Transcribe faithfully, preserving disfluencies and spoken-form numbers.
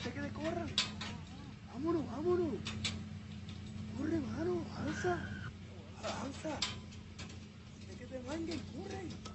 antes que te corran. Vámonos, vámonos. Corre, mano, avanza. Avanza. Antes que te manguen, corre.